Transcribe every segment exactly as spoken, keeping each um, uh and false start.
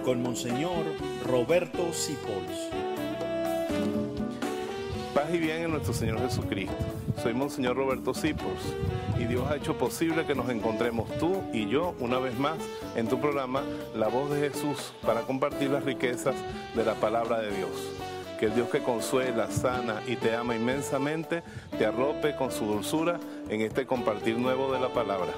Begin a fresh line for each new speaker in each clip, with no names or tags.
con Monseñor Roberto Sipols.
Paz y bien en nuestro Señor Jesucristo. Soy Monseñor Roberto Sipols y Dios ha hecho posible que nos encontremos tú y yo una vez más en tu programa La Voz de Jesús para compartir las riquezas de la palabra de Dios. Que el Dios que consuela, sana y te ama inmensamente te arrope con su dulzura en este compartir nuevo de la palabra.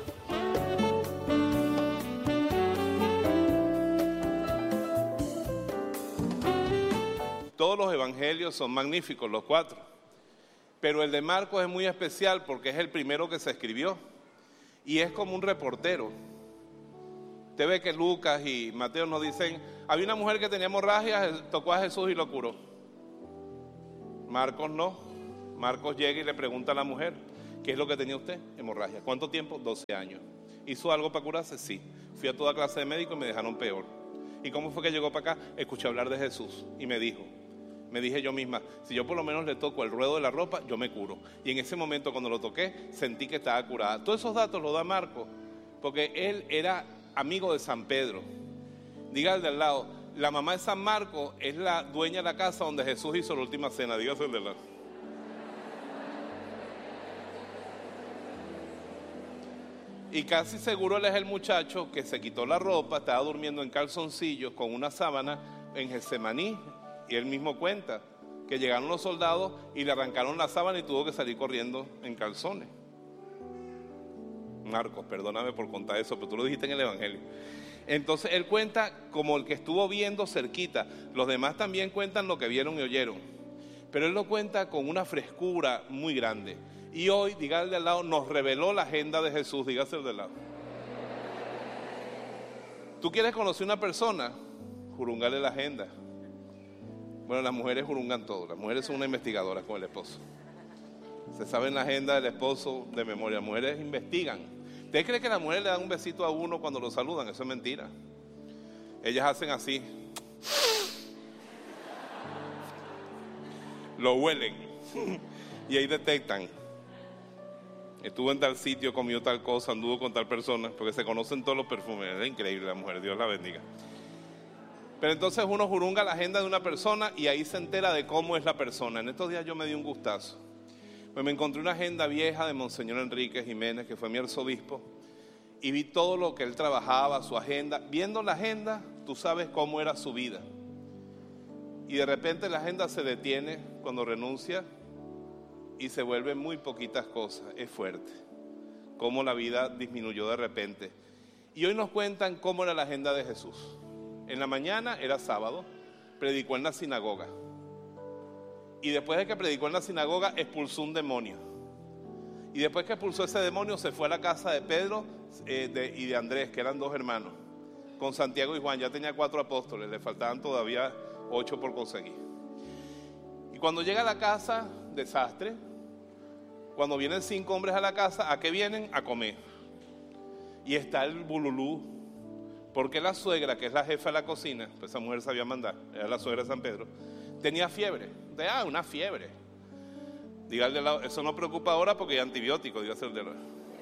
Todos los evangelios son magníficos, los cuatro, pero el de Marcos es muy especial porque es el primero que se escribió y es como un reportero. Usted ve que Lucas y Mateo nos dicen, había una mujer que tenía hemorragia, tocó a Jesús y lo curó. Marcos no. Marcos llega y le pregunta a la mujer, ¿qué es lo que tenía usted? Hemorragia. ¿Cuánto tiempo? doce años. ¿Hizo algo para curarse? Sí. Fui a toda clase de médicos y me dejaron peor. ¿Y cómo fue que llegó para acá? Escuché hablar de Jesús y me dijo, me dije yo misma, si yo por lo menos le toco el ruedo de la ropa, yo me curo. Y en ese momento cuando lo toqué, sentí que estaba curada. Todos esos datos los da Marcos, porque él era amigo de San Pedro. Diga al de al lado, la mamá de San Marcos es la dueña de la casa donde Jesús hizo la última cena. Dígase el de al lado. Y casi seguro él es el muchacho que se quitó la ropa, estaba durmiendo en calzoncillos con una sábana en Getsemaní. Y él mismo cuenta que llegaron los soldados y le arrancaron la sábana y tuvo que salir corriendo en calzones. Marcos, perdóname por contar eso, pero tú lo dijiste en el evangelio. Entonces él cuenta como el que estuvo viendo cerquita. Los demás también cuentan lo que vieron y oyeron. Pero él lo cuenta con una frescura muy grande. Y hoy, dígale de al lado, nos reveló la agenda de Jesús. Dígase el de al lado. ¿Tú quieres conocer una persona? Jurungale la agenda. Bueno, las mujeres jurungan todo. Las mujeres son unas investigadoras con el esposo. Se saben la agenda del esposo de memoria. Las mujeres investigan. ¿Usted cree que las mujeres le dan un besito a uno cuando lo saludan? Eso es mentira. Ellas hacen así. Lo huelen. Y ahí detectan. Estuvo en tal sitio, comió tal cosa, anduvo con tal persona. Porque se conocen todos los perfumes. Es increíble la mujer. Dios la bendiga. Pero entonces uno jurunga la agenda de una persona y ahí se entera de cómo es la persona. En estos días yo me di un gustazo. Pues me encontré una agenda vieja de Monseñor Enrique Jiménez, que fue mi arzobispo, y vi todo lo que él trabajaba, su agenda. Viendo la agenda, tú sabes cómo era su vida. Y de repente la agenda se detiene cuando renuncia y se vuelven muy poquitas cosas. Es fuerte. Cómo la vida disminuyó de repente. Y hoy nos cuentan cómo era la agenda de Jesús. En la mañana era sábado, predicó en la sinagoga. Y después de que predicó en la sinagoga, expulsó un demonio. Y después que expulsó ese demonio, se fue a la casa de Pedro eh, de, y de Andrés, que eran dos hermanos, con Santiago y Juan. Ya tenía cuatro apóstoles, le faltaban todavía ocho por conseguir. Y cuando llega a la casa, desastre. Cuando vienen cinco hombres a la casa, ¿a qué vienen? A comer. Y está el bululú, porque la suegra, que es la jefa de la cocina, pues esa mujer sabía mandar, era la suegra de San Pedro, tenía fiebre. De, ah, una fiebre. Dígale, eso no preocupa ahora porque hay antibióticos, dígase el de la...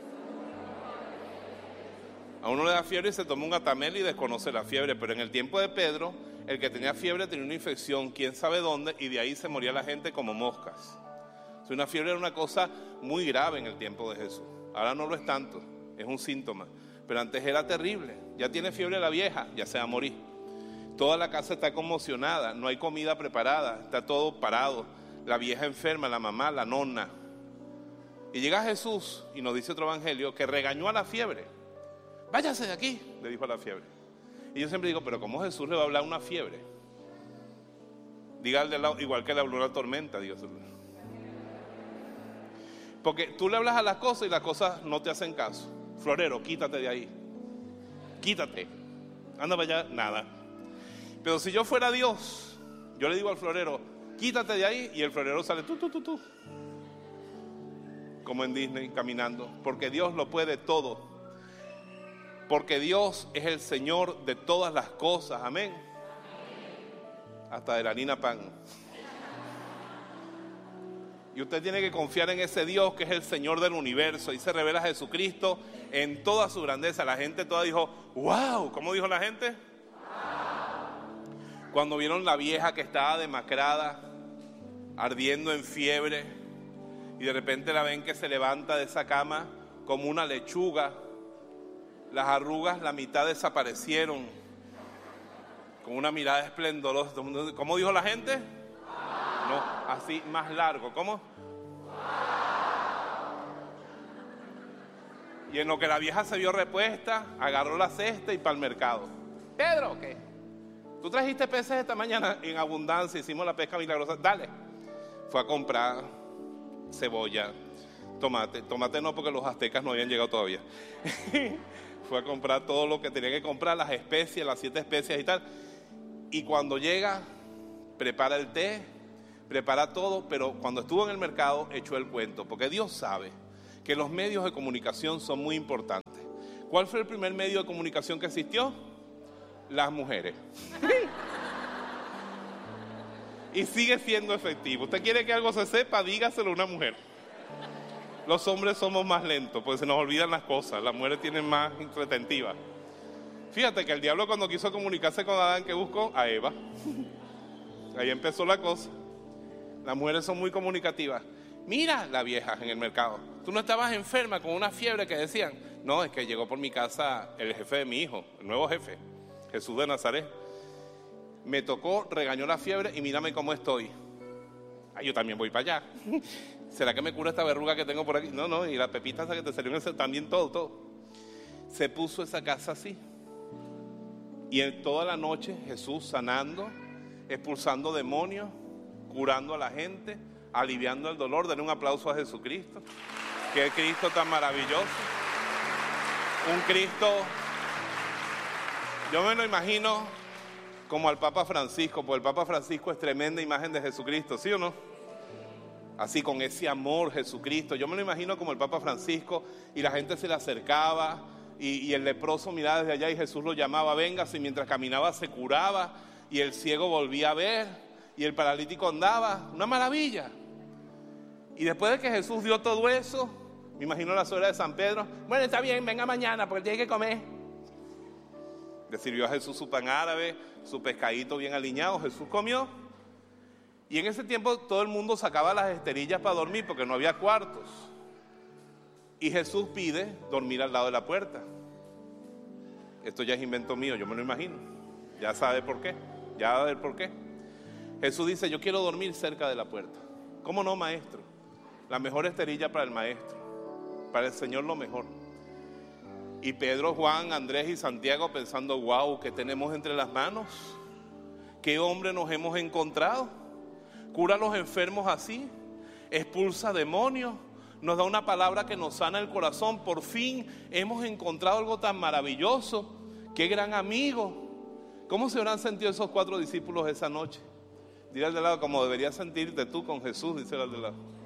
A uno le da fiebre y se toma un atamel y desconoce la fiebre, pero en el tiempo de Pedro, el que tenía fiebre tenía una infección, quién sabe dónde, y de ahí se moría la gente como moscas. O sea, una fiebre era una cosa muy grave en el tiempo de Jesús. Ahora no lo es tanto, es un síntoma, pero antes era terrible. Ya tiene fiebre la vieja, ya se va a morir. Toda la casa está conmocionada, no hay comida preparada, está todo parado. La vieja enferma, la mamá, la nonna. Y llega Jesús y nos dice otro evangelio que regañó a la fiebre. Váyase de aquí, le dijo a la fiebre. Y yo siempre digo, pero ¿cómo Jesús le va a hablar a una fiebre? Dígale igual que le habló a la tormenta, Dios. Porque tú le hablas a las cosas y las cosas no te hacen caso. Florero, quítate de ahí. Quítate. Anda para allá, nada. Pero si yo fuera Dios, yo le digo al florero, quítate de ahí, y el florero sale tú, tú, tú, tú. Como en Disney, caminando. Porque Dios lo puede todo. Porque Dios es el Señor de todas las cosas. Amén. Hasta de la harina pan. Y usted tiene que confiar en ese Dios que es el Señor del universo. Y se revela Jesucristo en toda su grandeza. La gente toda dijo, wow. ¿Cómo dijo la gente? Wow. Cuando vieron la vieja que estaba demacrada, ardiendo en fiebre, y de repente la ven que se levanta de esa cama como una lechuga, las arrugas, la mitad desaparecieron, con una mirada esplendorosa. ¿Cómo dijo la gente? No, así más largo. ¿Cómo? Y en lo que la vieja se vio repuesta, agarró la cesta y para el mercado. Pedro, ¿qué? ¿Tú trajiste peces esta mañana? En abundancia, hicimos la pesca milagrosa. Dale. Fue a comprar cebolla, tomate. Tomate no, porque los aztecas no habían llegado todavía. Fue a comprar todo lo que tenía que comprar, las especias, las siete especias y tal. Y cuando llega, prepara el té, prepara todo, pero cuando estuvo en el mercado, echó el cuento. Porque Dios sabe que los medios de comunicación son muy importantes. ¿Cuál fue el primer medio de comunicación que existió? Las mujeres. Y sigue siendo efectivo. Usted quiere que algo se sepa, dígaselo a una mujer. Los hombres somos más lentos, porque se nos olvidan las cosas. Las mujeres tienen más retentiva. Fíjate que el diablo, cuando quiso comunicarse con Adán, ¿qué buscó? A Eva. Ahí empezó la cosa. Las mujeres son muy comunicativas. Mira la vieja en el mercado. Tú no estabas enferma con una fiebre que decían. No, es que llegó por mi casa el jefe de mi hijo, el nuevo jefe, Jesús de Nazaret. Me tocó, regañó la fiebre y mírame cómo estoy. Ah, yo también voy para allá. ¿Será que me cura esta verruga que tengo por aquí? No, no, y la pepita esa que te salió en ese, también todo, todo. Se puso esa casa así. Y en toda la noche Jesús sanando, expulsando demonios, curando a la gente, aliviando el dolor. Denle un aplauso a Jesucristo. Qué Cristo tan maravilloso. Un Cristo, yo me lo imagino como al Papa Francisco, porque el Papa Francisco es tremenda imagen de Jesucristo, ¿sí o no? Así, con ese amor, Jesucristo. Yo me lo imagino como el Papa Francisco, y la gente se le acercaba, y, y el leproso miraba desde allá y Jesús lo llamaba, véngase, y mientras caminaba se curaba, y el ciego volvía a ver, y el paralítico andaba. Una maravilla. Y después de que Jesús dio todo eso, me imagino la suegra de San Pedro, bueno, está bien, venga mañana porque tiene que comer. Le sirvió a Jesús su pan árabe, su pescadito bien aliñado. Jesús comió. Y en ese tiempo todo el mundo sacaba las esterillas para dormir porque no había cuartos. Y Jesús pide dormir al lado de la puerta. Esto ya es invento mío, yo me lo imagino. Ya sabe por qué, ya va a ver por qué. Jesús dice, yo quiero dormir cerca de la puerta. ¿Cómo no, maestro? La mejor esterilla para el maestro. Para el Señor lo mejor. Y Pedro, Juan, Andrés y Santiago pensando, wow, ¿qué tenemos entre las manos? ¿Qué hombre nos hemos encontrado? Cura a los enfermos así, expulsa demonios, nos da una palabra que nos sana el corazón. Por fin hemos encontrado algo tan maravilloso. Qué gran amigo. ¿Cómo se habrán sentido esos cuatro discípulos esa noche? Dile al de lado, como deberías sentirte tú con Jesús, dice al de lado.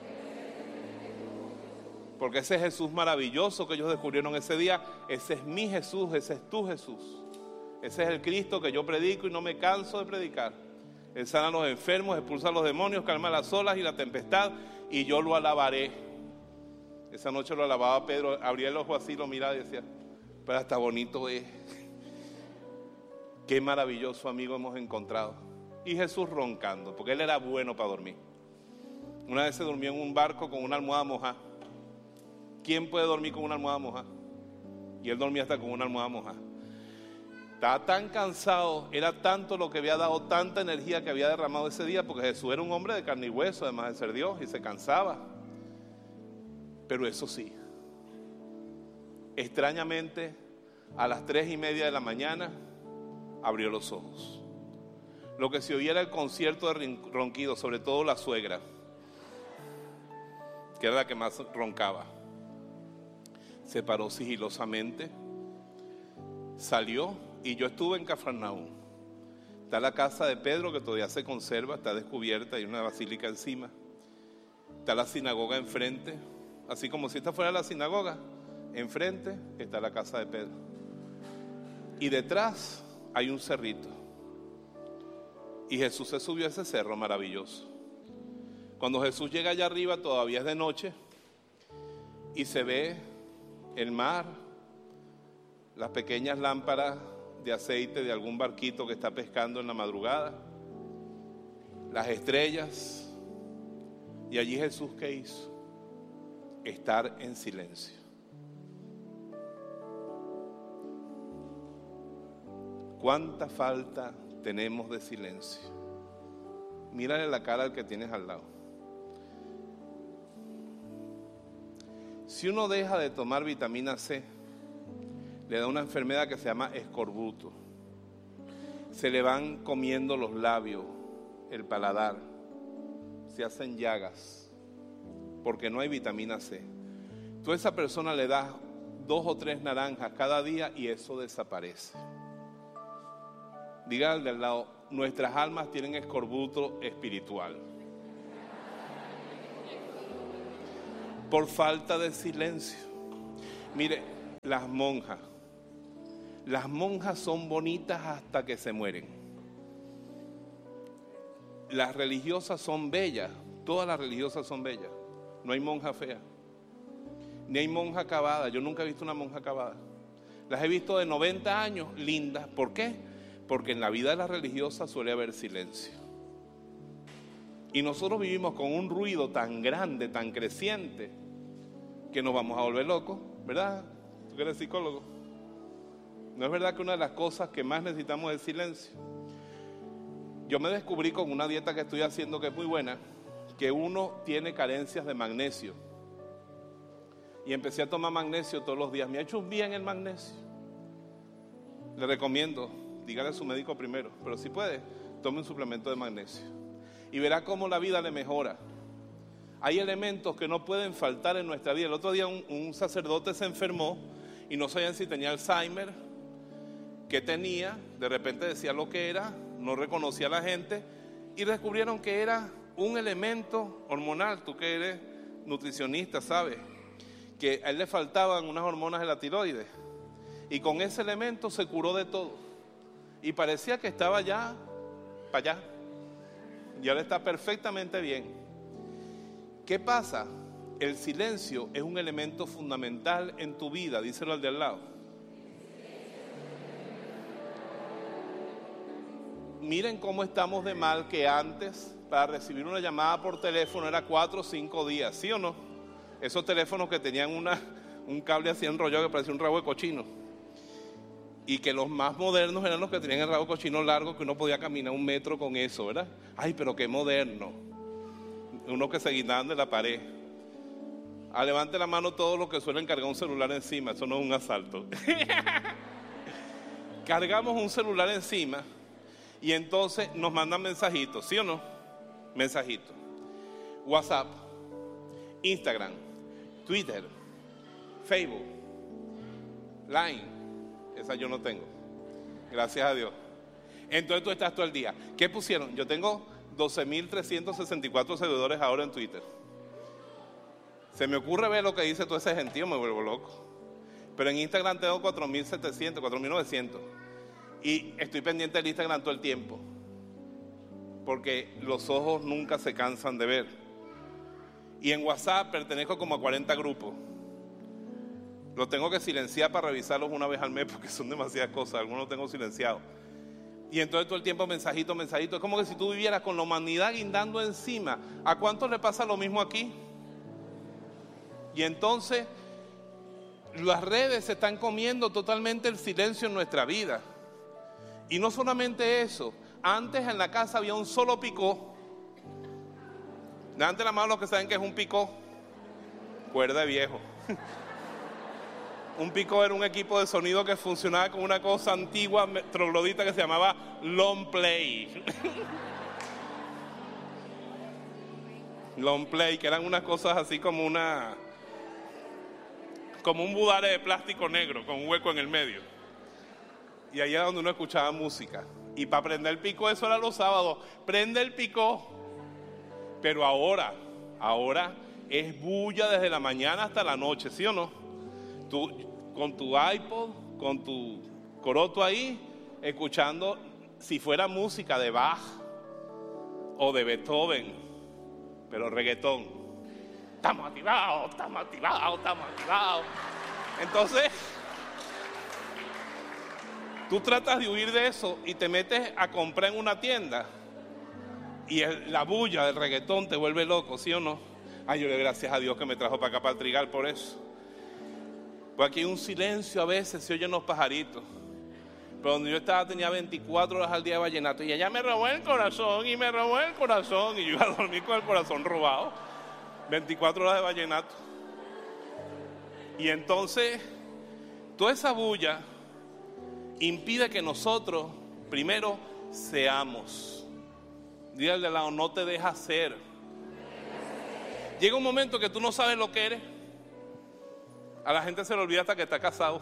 Porque ese Jesús maravilloso que ellos descubrieron ese día, ese es mi Jesús, ese es tu Jesús. Ese es el Cristo que yo predico y no me canso de predicar. Él sana a los enfermos, expulsa a los demonios, calma las olas y la tempestad, y yo lo alabaré. Esa noche lo alababa Pedro, abría el ojo así, lo miraba y decía, pero hasta bonito es. Qué maravilloso amigo hemos encontrado. Y Jesús roncando, porque él era bueno para dormir. Una vez se durmió en un barco con una almohada mojada. ¿Quién puede dormir con una almohada mojada? Y él dormía hasta con una almohada mojada. Estaba tan cansado, era tanto lo que había dado, tanta energía que había derramado ese día, porque Jesús era un hombre de carne y hueso, además de ser Dios, y se cansaba. Pero eso sí, extrañamente, a las tres y media de la mañana, abrió los ojos. Lo que se oía era el concierto de ronquidos, sobre todo la suegra, que era la que más roncaba. Se paró sigilosamente, salió, y yo estuve en Cafarnaúm. Está la casa de Pedro, que todavía se conserva, está descubierta, hay una basílica encima. Está la sinagoga enfrente, así como si esta fuera la sinagoga. Enfrente está la casa de Pedro. Y detrás hay un cerrito. Y Jesús se subió a ese cerro maravilloso. Cuando Jesús llega allá arriba, todavía es de noche, y se ve el mar, las pequeñas lámparas de aceite de algún barquito que está pescando en la madrugada, las estrellas. Y allí Jesús, ¿qué hizo? Estar en silencio. ¿Cuánta falta tenemos de silencio? Mírale la cara al que tienes al lado. Si uno deja de tomar vitamina C, le da una enfermedad que se llama escorbuto. Se le van comiendo los labios, el paladar, se hacen llagas, porque no hay vitamina C. Tú a esa persona le das dos o tres naranjas cada día y eso desaparece. Dígale al de al lado, nuestras almas tienen escorbuto espiritual. Por falta de silencio. Mire, las monjas. Las monjas son bonitas hasta que se mueren. Las religiosas son bellas. Todas las religiosas son bellas. No hay monja fea. Ni hay monja acabada. Yo nunca he visto una monja acabada. Las he visto de noventa años, lindas. ¿Por qué? Porque en la vida de las religiosas suele haber silencio. Y nosotros vivimos con un ruido tan grande, tan creciente, que nos vamos a volver locos, ¿verdad? Tú que eres psicólogo. ¿No es verdad que una de las cosas que más necesitamos es silencio? Yo me descubrí con una dieta que estoy haciendo que es muy buena, que uno tiene carencias de magnesio. Y empecé a tomar magnesio todos los días. Me ha hecho un bien el magnesio. Le recomiendo, dígale a su médico primero, pero si puede, tome un suplemento de magnesio. Y verá cómo la vida le mejora. Hay elementos que no pueden faltar en nuestra vida. El otro día un, un sacerdote se enfermó y no sabían si tenía Alzheimer, qué tenía, de repente decía lo que era, no reconocía a la gente y descubrieron que era un elemento hormonal. Tú que eres nutricionista sabes que a él le faltaban unas hormonas de la tiroides y con ese elemento se curó de todo y parecía que estaba ya para allá y ahora está perfectamente bien. ¿Qué pasa? El silencio es un elemento fundamental en tu vida, díselo al de al lado. Miren cómo estamos de mal, que antes para recibir una llamada por teléfono era cuatro o cinco días, ¿sí o no? Esos teléfonos que tenían una, un cable así enrollado que parecía un rabo de cochino. Y que los más modernos eran los que tenían el rabo de cochino largo, que uno podía caminar un metro con eso, ¿verdad? Ay, pero qué moderno. Uno que se guindaban de la pared. Ah, levante la mano todos los que suelen cargar un celular encima. Eso no es un asalto. Cargamos un celular encima y entonces nos mandan mensajitos, ¿sí o no? Mensajitos. WhatsApp, Instagram, Twitter, Facebook, Line. Esa yo no tengo. Gracias a Dios. Entonces tú estás todo el día. ¿Qué pusieron? Yo tengo doce mil trescientos sesenta y cuatro seguidores ahora en Twitter. Se me ocurre ver lo que dice todo ese gentío, me vuelvo loco. Pero en Instagram tengo cuatro mil setecientos, cuatro mil novecientos. Y estoy pendiente del Instagram todo el tiempo. Porque los ojos nunca se cansan de ver. Y en WhatsApp pertenezco como a cuarenta grupos. Los tengo que silenciar para revisarlos una vez al mes porque son demasiadas cosas. Algunos los tengo silenciados. Y entonces todo el tiempo mensajito, mensajito. Es como que si tú vivieras con la humanidad guindando encima. ¿A cuántos le pasa lo mismo aquí? Y entonces las redes se están comiendo totalmente el silencio en nuestra vida. Y no solamente eso. Antes en la casa había un solo picó. Levanten la mano los que saben que es un picó. Cuerda de viejo. Un picó era un equipo de sonido que funcionaba con una cosa antigua troglodita que se llamaba long play. Long play, que eran unas cosas así como una, como un budare de plástico negro con un hueco en el medio. Y allá era donde uno escuchaba música. Y para prender el picó, eso era los sábados. Prende el picó. Pero ahora, ahora es bulla desde la mañana hasta la noche, ¿sí o no? Tú, con tu iPod, con tu coroto ahí, escuchando, si fuera música de Bach o de Beethoven, pero reggaetón. Estamos activados, estamos activados, estamos activados. Entonces, Tú tratas de huir de eso y te metes a comprar en una tienda y el, la bulla del reggaetón te vuelve loco, ¿sí o no? Ay, yo le doy gracias a Dios que me trajo para acá, para el Trigal, por eso. Pues aquí hay un silencio, a veces se oyen los pajaritos. Pero donde yo estaba tenía veinticuatro horas al día de vallenato y ella me robó el corazón y me robó el corazón y yo iba a dormir con el corazón robado. veinticuatro horas de vallenato. Y entonces toda esa bulla impide que nosotros primero seamos. Dígale al de al lado, no te dejas ser. Llega un momento que tú no sabes lo que eres. A la gente se le olvida hasta que está casado.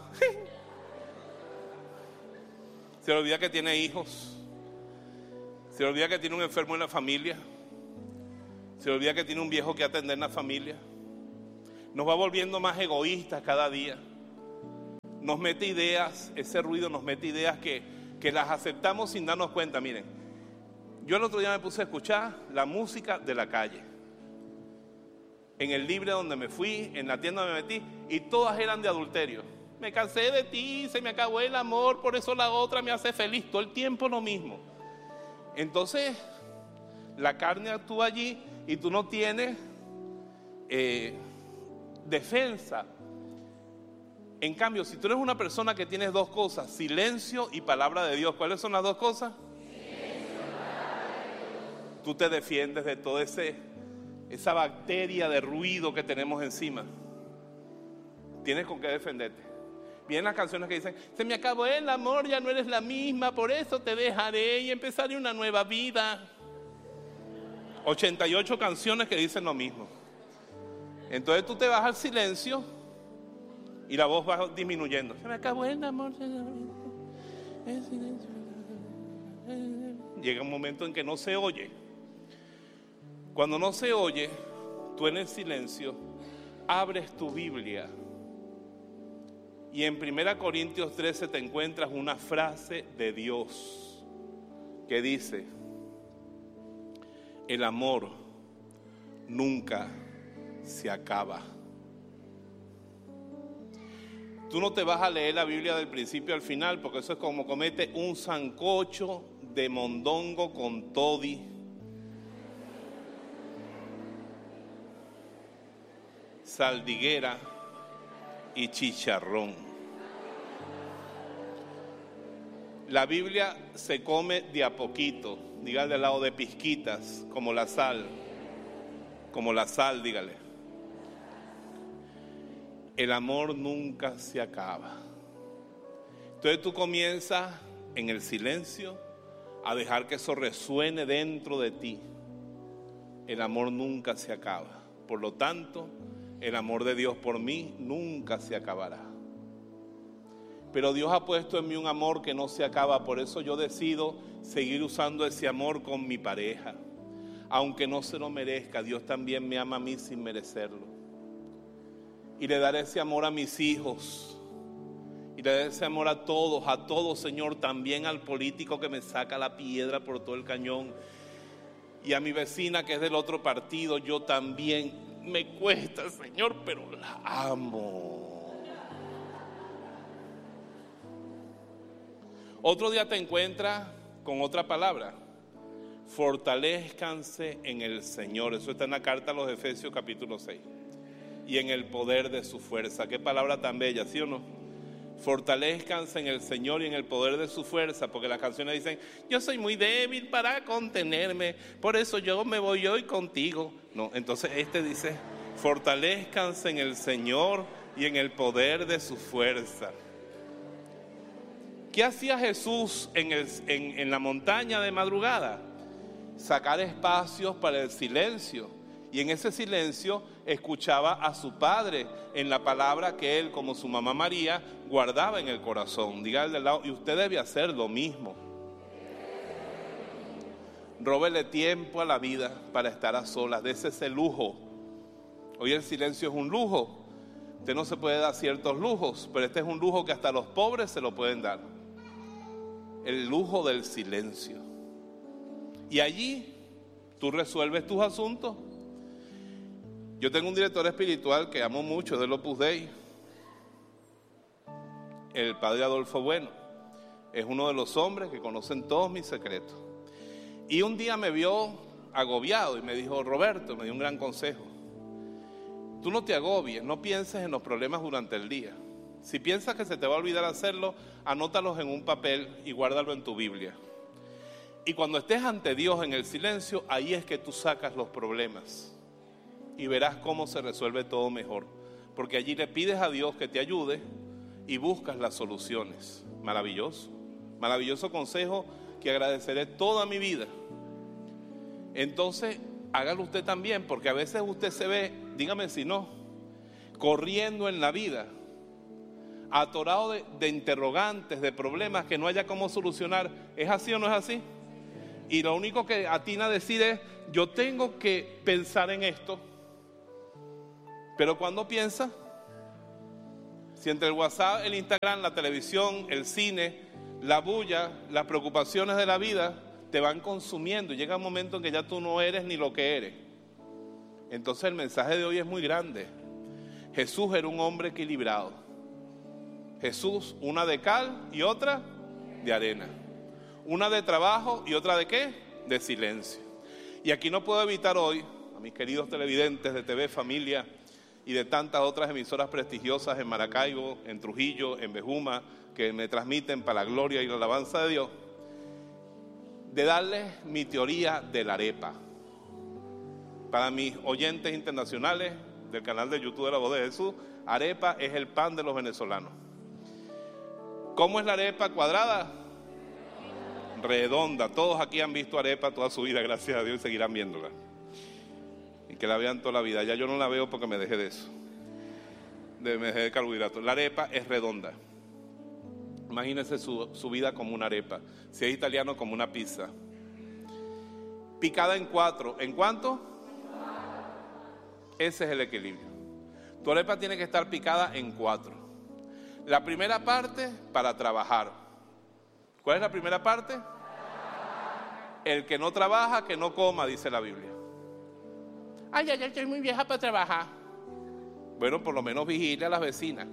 Se le olvida que tiene hijos. Se le olvida que tiene un enfermo en la familia. Se le olvida que tiene un viejo que atender en la familia. Nos va volviendo más egoístas cada día. Nos mete ideas, ese ruido nos mete ideas que, que las aceptamos sin darnos cuenta. Miren, yo el otro día me puse a escuchar la música de la calle. En el libre donde me fui, en la tienda donde me metí, y todas eran de adulterio. Me cansé de ti, se me acabó el amor, por eso la otra me hace feliz. Todo el tiempo lo mismo. Entonces, la carne actúa allí y tú no tienes eh, defensa. En cambio, si tú eres una persona que tienes dos cosas, silencio y palabra de Dios, ¿cuáles son las dos cosas? Silencio, palabra de Dios. Tú te defiendes de toda esa bacteria de ruido que tenemos encima. Tienes con qué defenderte. Vienen las canciones que dicen, se me acabó el amor, ya no eres la misma, por eso te dejaré y empezaré una nueva vida. ochenta y ocho canciones que dicen lo mismo. Entonces tú te vas al silencio y la voz va disminuyendo. Se me acabó el amor. El silencio. Llega un momento en que no se oye. Cuando no se oye, tú en el silencio abres tu Biblia. Y en primera Corintios trece te encuentras una frase de Dios que dice, el amor nunca se acaba. Tú no te vas a leer la Biblia del principio al final, porque eso es como comete un sancocho de mondongo con toddy. Saldiguera y chicharrón. La Biblia se come de a poquito, dígale al lado, de pizquitas, como la sal, como la sal, dígale. El amor nunca se acaba. Entonces tú comienzas en el silencio a dejar que eso resuene dentro de ti. El amor nunca se acaba. Por lo tanto, el amor de Dios por mí nunca se acabará. Pero Dios ha puesto en mí un amor que no se acaba. Por eso yo decido seguir usando ese amor con mi pareja. Aunque no se lo merezca, Dios también me ama a mí sin merecerlo. Y le daré ese amor a mis hijos. Y le daré ese amor a todos, a todos, Señor. También al político que me saca la piedra por todo el cañón. Y a mi vecina que es del otro partido, yo también. Me cuesta, Señor, pero la amo. Otro día te encuentras con otra palabra. Fortalezcanse en el Señor. Eso está en la carta a los Efesios capítulo seis. Y en el poder de su fuerza. Qué palabra tan bella, ¿sí o no? Fortalezcanse en el Señor y en el poder de su fuerza. Porque las canciones dicen, yo soy muy débil para contenerme, por eso yo me voy hoy contigo. No, entonces este dice, fortalezcanse en el Señor y en el poder de su fuerza. ¿Qué hacía Jesús en, el, en, en la montaña de madrugada? Sacar espacios para el silencio. Y en ese silencio escuchaba a su Padre en la palabra que él, como su mamá María, guardaba en el corazón. Dígale al lado, y usted debe hacer lo mismo. Róbele tiempo a la vida para estar a solas. Dese ese lujo. Hoy el silencio es un lujo. Usted no se puede dar ciertos lujos, pero este es un lujo que hasta los pobres se lo pueden dar. El lujo del silencio. Y allí tú resuelves tus asuntos. Yo tengo un director espiritual que amo mucho del Opus Dei, el padre Adolfo Bueno. Es uno de los hombres que conocen todos mis secretos. Y un día me vio agobiado y me dijo, Roberto, me dio un gran consejo. Tú no te agobies, no pienses en los problemas durante el día. Si piensas que se te va a olvidar hacerlo, anótalos en un papel y guárdalo en tu Biblia. Y cuando estés ante Dios en el silencio, ahí es que tú sacas los problemas y verás cómo se resuelve todo mejor. Porque allí le pides a Dios que te ayude y buscas las soluciones. Maravilloso, maravilloso consejo que agradeceré toda mi vida. Entonces, hágalo usted también, porque a veces usted se ve, dígame si no, corriendo en la vida, atorado de, de interrogantes, de problemas que no haya cómo solucionar. ¿Es así o no es así? Y lo único que atina a decir es, yo tengo que pensar en esto. Pero cuando piensa, si entre el WhatsApp, el Instagram, la televisión, el cine, la bulla, las preocupaciones de la vida te van consumiendo y llega un momento en que ya tú no eres ni lo que eres. Entonces el mensaje de hoy es muy grande. Jesús era un hombre equilibrado. Jesús, una de cal y otra de arena. Una de trabajo y otra de ¿qué? De silencio. Y aquí no puedo evitar hoy, a mis queridos televidentes de T V Familia y de tantas otras emisoras prestigiosas en Maracaibo, en Trujillo, en Bejuma, que me transmiten para la gloria y la alabanza de Dios, de darles mi teoría de la arepa. Para mis oyentes internacionales del canal de YouTube de la Voz de Jesús, arepa es el pan de los venezolanos. ¿Cómo es la arepa cuadrada? Redonda. Todos aquí han visto arepa toda su vida, gracias a Dios, y seguirán viéndola. Y que la vean toda la vida. Ya yo no la veo porque me dejé de eso. De, me dejé de carbohidratos. La arepa es redonda. Imagínense su, su vida como una arepa. Si es italiano, como una pizza. Picada en cuatro. ¿En cuánto? Ese es el equilibrio. Tu arepa tiene que estar picada en cuatro. La primera parte, para trabajar. ¿Cuál es la primera parte? El que no trabaja, que no coma, dice la Biblia. Ay, ya, ya estoy muy vieja para trabajar. Bueno, por lo menos vigile a las vecinas.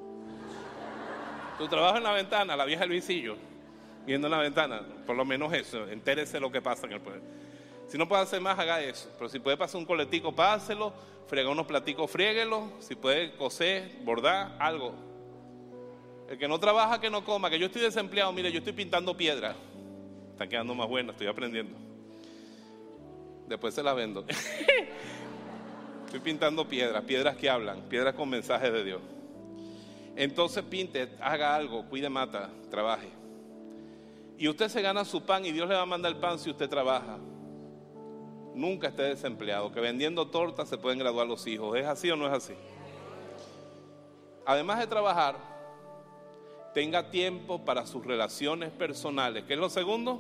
Tu trabajo en la ventana, la vieja del visillo, viendo en la ventana, por lo menos eso, entérese lo que pasa en el pueblo. Si no puede hacer más, haga eso. Pero si puede pasar un coletico, páselo. Frega unos platicos, fríguelo. Si puede coser, bordar, algo. El que no trabaja, que no coma. Que yo estoy desempleado, mire, yo estoy pintando piedras. Están quedando más buenas, estoy aprendiendo. Después se las vendo. Estoy pintando piedras, piedras que hablan, piedras con mensajes de Dios. Entonces pinte, haga algo, cuide mata, trabaje. Y usted se gana su pan y Dios le va a mandar el pan si usted trabaja. Nunca esté desempleado, que vendiendo tortas se pueden graduar los hijos. ¿Es así o no es así? Además de trabajar, tenga tiempo para sus relaciones personales. ¿Qué es lo segundo?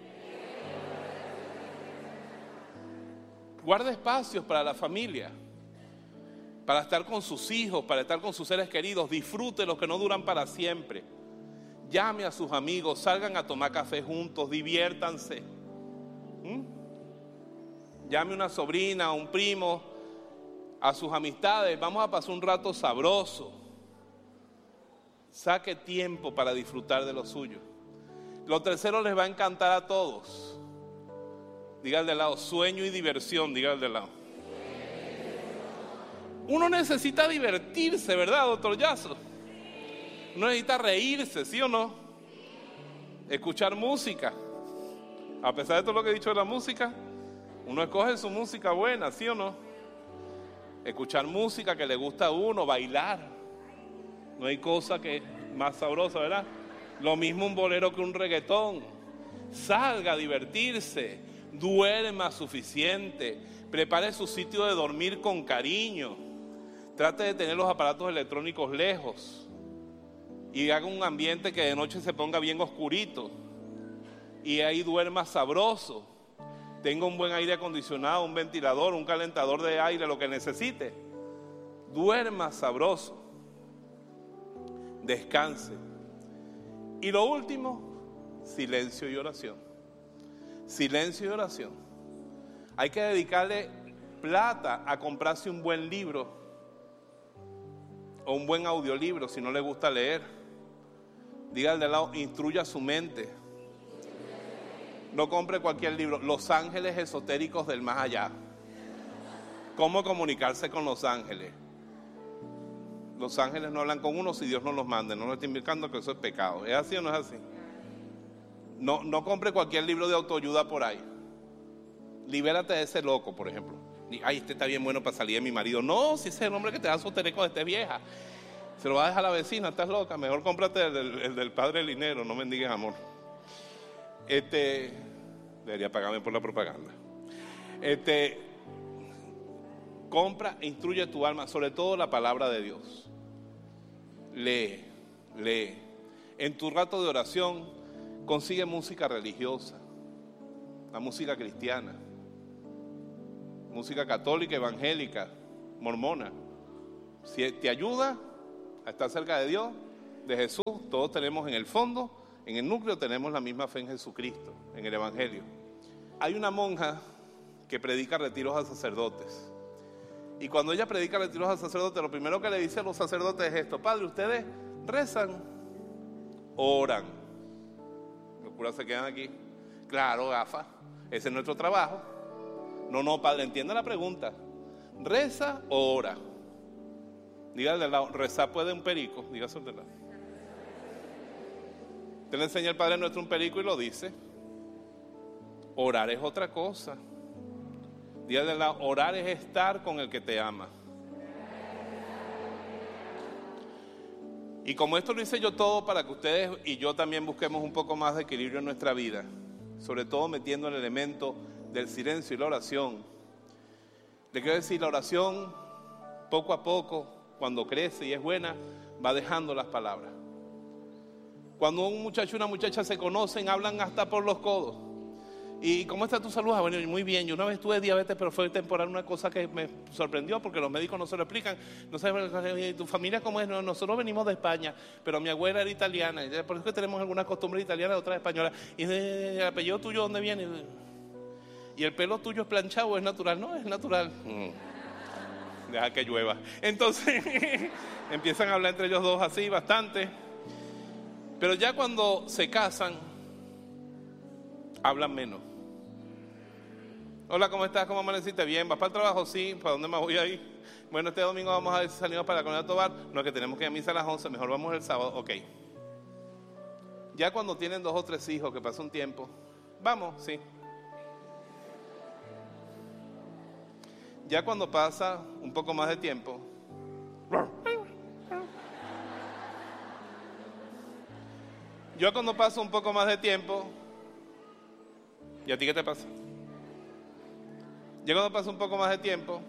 Guarde espacios para la familia, para estar con sus hijos, para estar con sus seres queridos. Disfrute los que no duran para siempre. Llame a sus amigos, salgan a tomar café juntos, diviértanse. ¿Mm? Llame a una sobrina, a un primo, a sus amistades. Vamos a pasar un rato sabroso. Saque tiempo para disfrutar de lo suyo. Lo tercero les va a encantar a todos. Diga al de lado, sueño y diversión, diga al de lado. Uno necesita divertirse, ¿verdad, doctor Yazo? Uno necesita reírse, ¿sí o no? Escuchar música. A pesar de todo lo que he dicho de la música, uno escoge su música buena, ¿sí o no? Escuchar música que le gusta a uno, bailar. No hay cosa que más sabrosa, ¿verdad? Lo mismo un bolero que un reggaetón. Salga a divertirse, duerma suficiente, prepare su sitio de dormir con cariño. Trate de tener los aparatos electrónicos lejos y haga un ambiente que de noche se ponga bien oscurito y ahí duerma sabroso. Tenga un buen aire acondicionado, un ventilador, un calentador de aire, lo que necesite. Duerma sabroso. Descanse. Y lo último, silencio y oración. Silencio y oración. Hay que dedicarle plata a comprarse un buen libro o un buen audiolibro si no le gusta leer. Diga al de al lado, instruya su mente. No compre cualquier libro. Los ángeles esotéricos del más allá. ¿Cómo comunicarse con los ángeles? Los ángeles no hablan con uno si Dios no los manda. No le estoy indicando que eso es pecado. ¿Es así o no es así? No, no compre cualquier libro de autoayuda por ahí. Libérate de ese loco, por ejemplo. Ay, este está bien bueno para salir de mi marido. No, si ese es el hombre que te da esotérico de esta vieja. Se lo va a dejar a la vecina, estás loca. Mejor cómprate el, el, el del padre del dinero, no mendigues amor. Este, debería pagarme por la propaganda. Este, compra e instruye tu alma, sobre todo la palabra de Dios. Lee, lee. En tu rato de oración, consigue música religiosa, la música cristiana, música católica, evangélica, mormona. Si te ayuda a estar cerca de Dios, de Jesús, todos tenemos en el fondo, en el núcleo tenemos la misma fe en Jesucristo, en el evangelio. Hay una monja que predica retiros a sacerdotes. Y cuando ella predica retiros a sacerdotes, lo primero que le dice a los sacerdotes es esto: Padre, ustedes rezan, oran. Los curas se quedan aquí. Claro, gafa, ese es nuestro trabajo. No, no, padre, entienda la pregunta. ¿Reza o ora? Dígale al lado, rezar puede un perico. Dígase al lado. Usted le enseña al Padre Nuestro un perico y lo dice. Orar es otra cosa. Dígale al lado, orar es estar con el que te ama. Y como esto lo hice yo todo para que ustedes y yo también busquemos un poco más de equilibrio en nuestra vida, sobre todo metiendo el elemento del silencio y la oración. Le quiero decir, la oración poco a poco, cuando crece y es buena, va dejando las palabras. Cuando un muchacho y una muchacha se conocen, hablan hasta por los codos. ¿Y cómo está tu salud? Ah, bueno, muy bien. Yo una vez tuve diabetes, pero fue temporal, una cosa que me sorprendió porque los médicos no se lo explican. No sé, ¿tu familia cómo es? No, nosotros venimos de España, pero mi abuela era italiana. Por eso es que tenemos algunas costumbres italianas, otras españolas. ¿Y el apellido tuyo dónde viene? ¿Y el pelo tuyo es planchado o es natural? No, es natural. Mm. Deja que llueva. Entonces empiezan a hablar entre ellos dos así bastante. Pero ya cuando se casan, hablan menos. Hola, ¿cómo estás? ¿Cómo amaneciste? Bien, ¿vas para el trabajo? Sí. ¿Para dónde me voy a ir? Bueno, este domingo vamos a ver si salimos para la Colonia Tobar. No, es que tenemos que ir a misa a las once, mejor vamos el sábado. Ok. Ya cuando tienen dos o tres hijos, que pasa un tiempo, vamos, sí. Ya cuando pasa un poco más de tiempo, yo cuando paso un poco más de tiempo, ¿y a ti qué te pasa? Yo cuando paso un poco más de tiempo,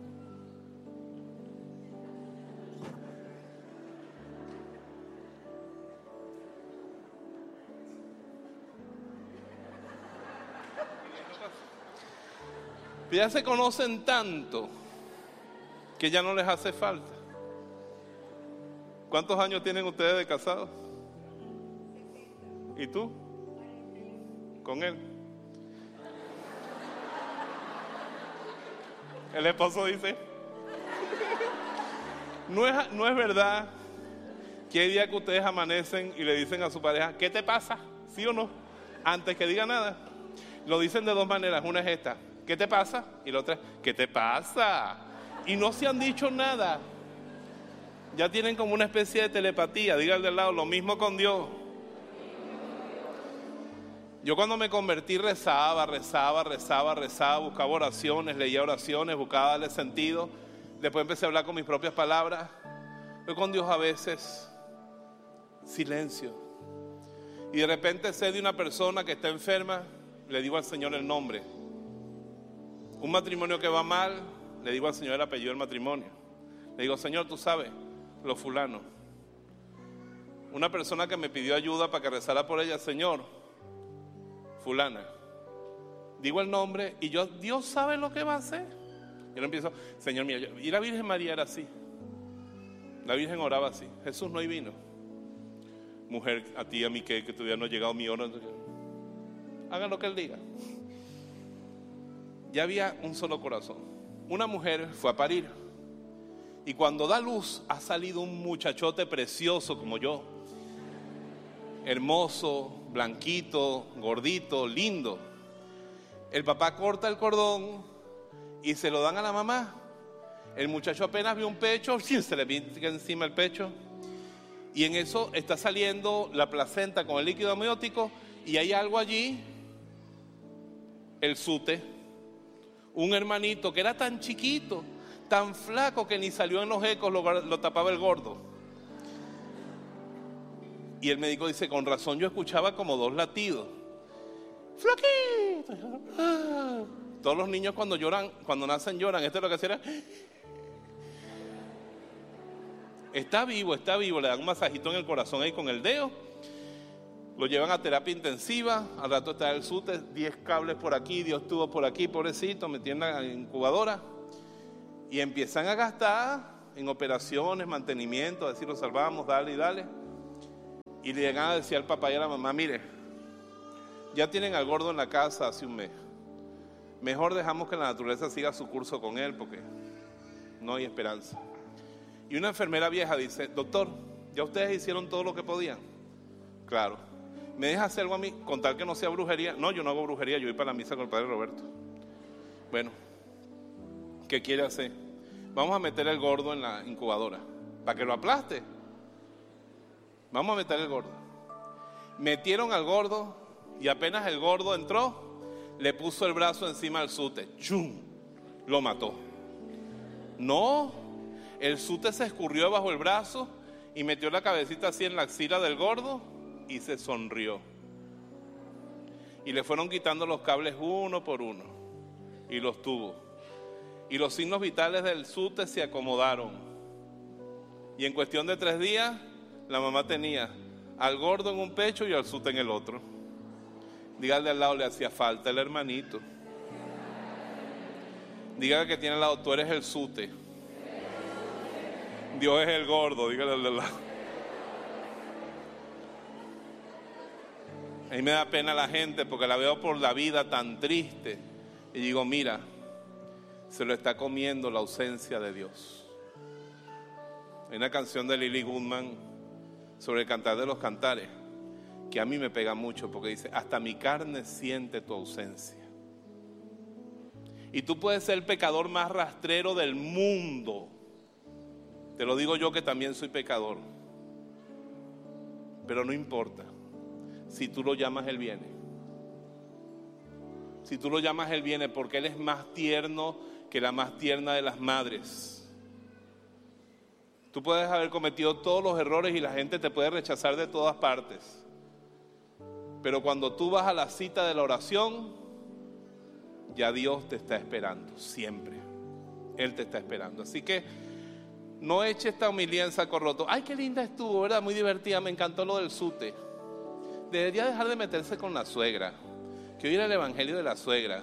ya se conocen tanto que ya no les hace falta. ¿Cuántos años tienen ustedes de casados? ¿Y tú? ¿Con él? El esposo dice, no es, no es verdad que hay días que ustedes amanecen y le dicen a su pareja, ¿qué te pasa? ¿Sí o no? Antes que diga nada. Lo dicen de dos maneras. Una es esta, ¿qué te pasa? Y la otra es, ¿qué te pasa? Y no se han dicho nada. Ya tienen como una especie de telepatía. Diga al de al lado, lo mismo con Dios. Yo cuando me convertí rezaba, rezaba, rezaba, rezaba, buscaba oraciones, leía oraciones, buscaba darle sentido. Después empecé a hablar con mis propias palabras. Pero con Dios a veces, silencio. Y de repente sé de una persona que está enferma, le digo al Señor el nombre. Un matrimonio que va mal, le digo al Señor el apellido del matrimonio. Le digo, Señor, tú sabes, los fulanos. Una persona que me pidió ayuda para que rezara por ella, Señor, fulana. Digo el nombre y yo, Dios sabe lo que va a hacer. Y yo empiezo, Señor mío, yo, y la Virgen María era así. La Virgen oraba así. Jesús no vino. Mujer, a ti, a mí, que, que todavía no ha llegado mi hora. Hagan lo que Él diga. Ya había un solo corazón. Una mujer fue a parir. Y cuando da luz, ha salido un muchachote precioso como yo. hermoso, blanquito, gordito, lindo. El papá corta el cordón y se lo dan a la mamá. El muchacho apenas vio un pecho, se le pica encima el pecho. Y en eso está saliendo la placenta con el líquido amniótico y hay algo allí, el sute. Un hermanito que era tan chiquito, tan flaco que ni salió en los ecos, lo, lo tapaba el gordo. Y el médico dice, con razón yo escuchaba como dos latidos. ¡Flaquito! Ah. Todos los niños cuando lloran, cuando nacen lloran. Esto es lo que hacía. Está vivo, está vivo. Le dan un masajito en el corazón ahí con el dedo. Lo llevan a terapia intensiva. Al rato está el sute, diez cables por aquí, diez tubos por aquí, pobrecito, metiendo en la incubadora. Y empiezan a gastar en operaciones, mantenimiento, a decir, lo salvamos, dale y dale. Y le llegan a decir al papá y a la mamá, mire, ya tienen al gordo en la casa hace un mes. Mejor dejamos que la naturaleza siga su curso con él porque no hay esperanza. Y una enfermera vieja dice, doctor, ¿ya ustedes hicieron todo lo que podían? Claro. ¿Me deja hacer algo a mí? Con tal que no sea brujería. No, yo no hago brujería, yo voy para la misa con el padre Roberto. Bueno, ¿qué quiere hacer? Vamos a meter el gordo en la incubadora para que lo aplaste. Vamos a meter el gordo. Metieron al gordo y apenas el gordo entró, le puso el brazo encima al sute. ¡Chum! Lo mató. No, el sute se escurrió bajo el brazo y metió la cabecita así en la axila del gordo y se sonrió. Y le fueron quitando los cables uno por uno y los tubos. Y los signos vitales del sute se acomodaron. Y en cuestión de tres días, la mamá tenía al gordo en un pecho y al sute en el otro. Dígale al lado, le hacía falta el hermanito. Dígale que tiene al lado, tú eres el sute. Dios es el gordo, dígale al lado. A mí me da pena la gente porque la veo por la vida tan triste. Y digo, mira, se lo está comiendo la ausencia de Dios. Hay una canción de Lily Goodman sobre el Cantar de los Cantares que a mí me pega mucho porque dice, hasta mi carne siente tu ausencia. Y tú puedes ser el pecador más rastrero del mundo. Te lo digo yo que también soy pecador. Pero no importa. Si tú lo llamas, Él viene. Si tú lo llamas, Él viene porque Él es más tierno que la más tierna de las madres. Tú puedes haber cometido todos los errores y la gente te puede rechazar de todas partes. Pero cuando tú vas a la cita de la oración, ya Dios te está esperando, siempre. Él te está esperando. Así que no eche esta humildad en saco roto. Ay, qué linda estuvo, ¿verdad? Muy divertida, me encantó lo del sute. Debería dejar de meterse con la suegra. Que oír el evangelio de la suegra.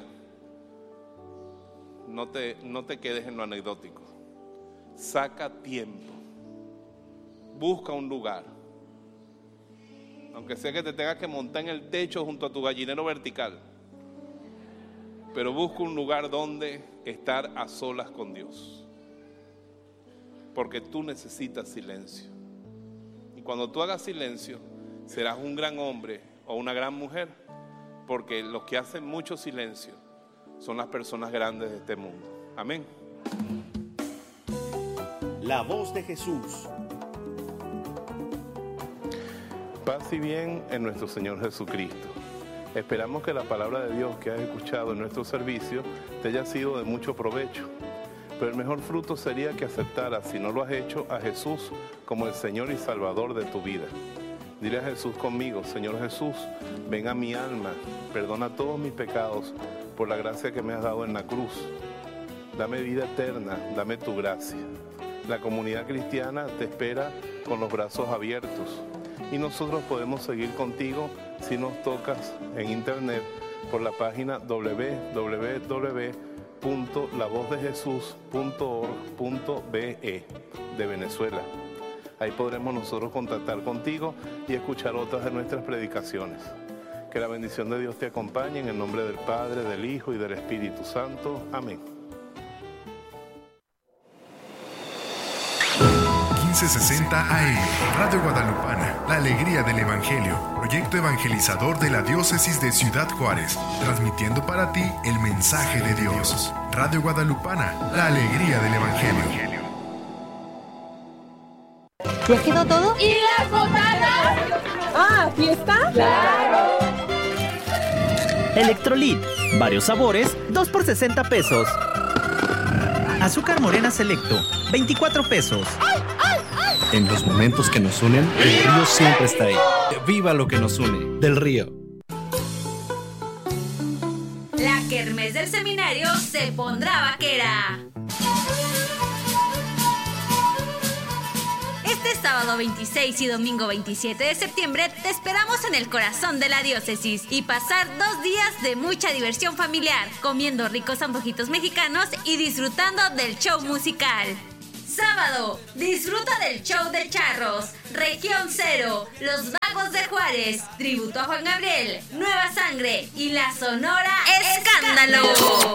No te, no te quedes en lo anecdótico. Saca tiempo. Busca un lugar. Aunque sea que te tengas que montar en el techo junto a tu gallinero vertical. Pero busca un lugar donde estar a solas con Dios. Porque tú necesitas silencio. Y cuando tú hagas silencio, serás un gran hombre o una gran mujer. Porque los que hacen mucho silencio son las personas grandes de este mundo. Amén.
La voz de Jesús.
Paz y bien en nuestro Señor Jesucristo. Esperamos que la palabra de Dios que has escuchado en nuestro servicio te haya sido de mucho provecho. Pero el mejor fruto sería que aceptaras, si no lo has hecho, a Jesús como el Señor y Salvador de tu vida. Dile a Jesús conmigo, Señor Jesús, ven a mi alma, perdona todos mis pecados por la gracia que me has dado en la cruz. Dame vida eterna, dame tu gracia. La comunidad cristiana te espera con los brazos abiertos. Y nosotros podemos seguir contigo si nos tocas en internet por la página doble u doble u doble u punto la voz de jesús punto org punto be de Venezuela. Ahí podremos nosotros contactar contigo y escuchar otras de nuestras predicaciones. Que la bendición de Dios te acompañe en el nombre del Padre, del Hijo y del Espíritu Santo. Amén.
once sesenta A M. Radio Guadalupana, la alegría del Evangelio. Proyecto evangelizador de la Diócesis de Ciudad Juárez. Transmitiendo para ti el mensaje de Dios. Radio Guadalupana, la alegría del Evangelio.
¿Ya quedó todo?
¿Y las botanas?
Ah, ¿fiesta?
¡Claro!
Electrolit, varios sabores, dos por sesenta pesos. Azúcar morena selecto, veinticuatro pesos.
¡Ay, ay, ay!
En los momentos que nos unen, el río siempre está ahí. ¡Viva lo que nos une! Del Río.
La kermés del seminario se pondrá vaquera. Este sábado veintiséis y domingo veintisiete de septiembre te esperamos en el corazón de la diócesis y pasar dos días de mucha diversión familiar, comiendo ricos antojitos mexicanos y disfrutando del show musical. Sábado, disfruta del show de charros, Región Cero, Los Magos de Juárez, tributo a Juan Gabriel, Nueva Sangre y la Sonora Escándalo.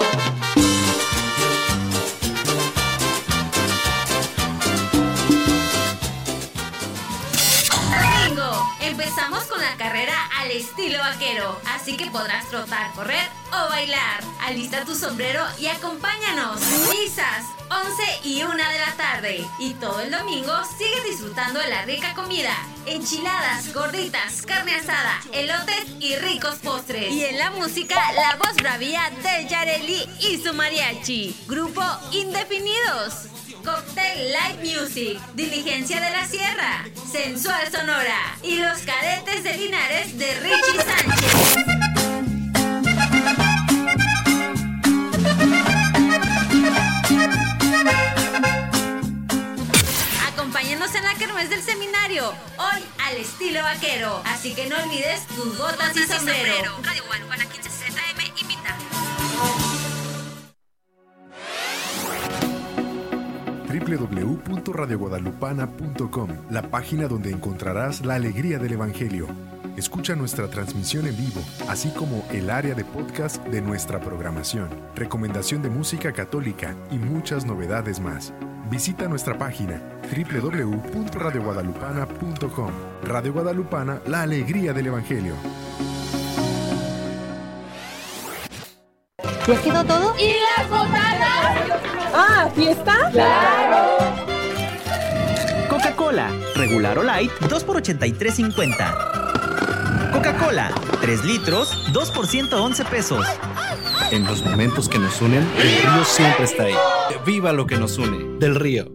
Domingo, empezamos con la carrera al estilo vaquero, así que podrás trotar, correr o bailar. Alista tu sombrero y acompáñanos. Misas, once y una de la tarde. Y todo el domingo sigue disfrutando de la rica comida. Enchiladas, gorditas, carne asada, elotes y ricos postres. Y en la música, la voz bravía de Yareli y su mariachi. Grupo Indefinidos. Cocktail Light Music, Diligencia de la Sierra, Sensual Sonora y Los Cadetes de Linares de Richie Sánchez. Acompáñanos en la kermés del seminario, hoy al estilo vaquero, así que no olvides tus botas y sombrero. Radio Guadalupana quince sesenta A M invita.
doble u doble u doble u punto radio guadalupana punto com, la página donde encontrarás la alegría del Evangelio. Escucha nuestra transmisión en vivo, así como el área de podcast de nuestra programación, recomendación de música católica y muchas novedades más. Visita nuestra página doble u doble u doble u punto radio guadalupana punto com. Radio Guadalupana, la alegría del Evangelio.
¿Ya quedó todo?
¿Y las botanas?
Ah, ¿fiesta?
¡Claro!
Coca-Cola, regular o light, dos por ochenta y tres cincuenta. Coca-Cola, tres litros, dos por ciento once pesos.
En los momentos que nos unen, el río siempre está ahí. ¡Viva lo que nos une! Del Río.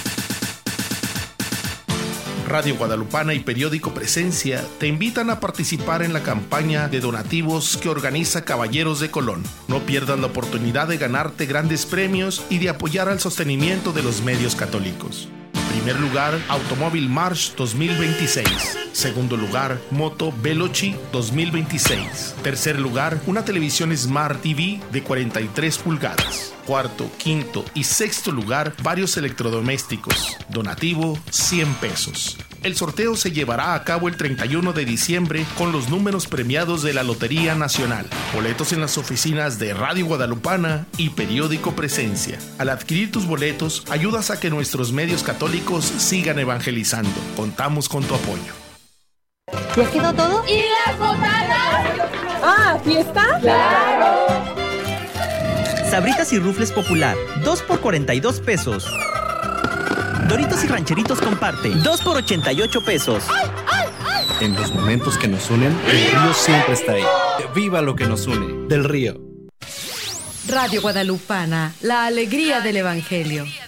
Radio Guadalupana y Periódico Presencia te invitan a participar en la campaña de donativos que organiza Caballeros de Colón. No pierdas la oportunidad de ganarte grandes premios y de apoyar al sostenimiento de los medios católicos. Primer lugar, Automóvil March dos mil veintiséis. Segundo lugar, Moto Veloci dos mil veintiséis. Tercer lugar, una televisión Smart T V de cuarenta y tres pulgadas. Cuarto, quinto y sexto lugar, varios electrodomésticos. Donativo, cien pesos. El sorteo se llevará a cabo el treinta y uno de diciembre con los números premiados de la Lotería Nacional. Boletos en las oficinas de Radio Guadalupana y Periódico Presencia. Al adquirir tus boletos, ayudas a que nuestros medios católicos sigan evangelizando. Contamos con tu apoyo.
¿Ya quedó todo?
¿Y las botanas?
Ah, ¿fiesta?
¡Claro!
Sabritas y Rufles Popular, dos por cuarenta y dos pesos. Doritos y Rancheritos Comparte, dos por ochenta y ocho pesos.
¡Ay, ay, ay!
En los momentos que nos unen, el río siempre está ahí. ¡Viva lo que nos une! Del Río.
Radio Guadalupana, la alegría del Evangelio.